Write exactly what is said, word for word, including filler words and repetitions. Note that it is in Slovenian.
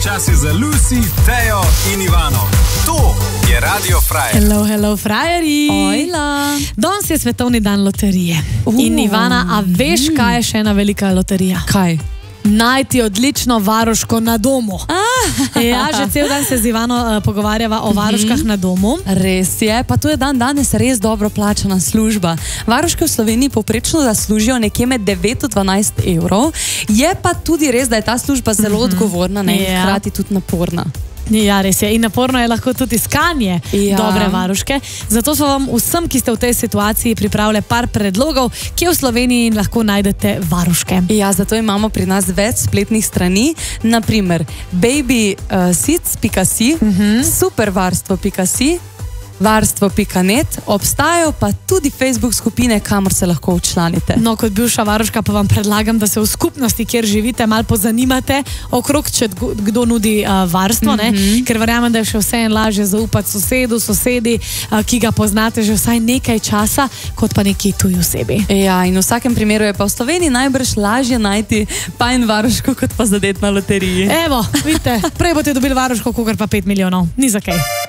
Čas je za Lucy, Tejo in Ivano. To je Radio Frajer. Hello, hello, frajeri. Ojla. Danes je svetovni dan loterije. Uh. In Ivana, a veš, kaj je še ena velika loterija? Kaj? Najti odlično varuško na domu. Ah. Ja, že cel dan se z Ivano uh, pogovarjava o varuškah na domu. Res je, pa to je dan danes res dobro plačana služba. Varuške v Sloveniji povprečno zaslužijo nekje med devet do dvanajst evrov. Je pa tudi res, da je ta služba zelo odgovorna, ne, in hkrati tudi naporna. Ja, res je. In naporno je lahko tudi iskanje ja. dobre varuške. Zato so vam vsem, ki ste v tej situaciji, pripravili par predlogov, kje v Sloveniji lahko najdete varuške. Ja, zato imamo pri nas več spletnih strani, naprimer babysits pika si, uh-huh. supervarstvo pika si, varstvo pika net, obstajajo pa tudi Facebook skupine, kamor se lahko včlanite. No, kot bivša varuška pa vam predlagam, da se v skupnosti, kjer živite, malo pozanimate okrog, če kdo nudi uh, varstvo, mm-hmm. ne? Ker verjamem, da je še vse en lažje zaupati sosedu, sosedi, uh, ki ga poznate že vsaj nekaj časa, kot pa neki tuji osebi. Ja, in v vsakem primeru je pa v Sloveniji najbrž lažje najti fajn varuško, kot pa zadet na loteriji. Evo, vidite, prej boste dobili varuško, kakor pa pet milijonov. Ni za kaj.